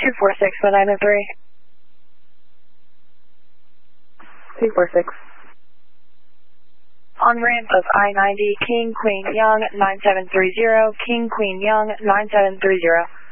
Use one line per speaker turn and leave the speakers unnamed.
246-1903.
246.
On ramp of I-90, King Queen Young 9730, King Queen Young 9730.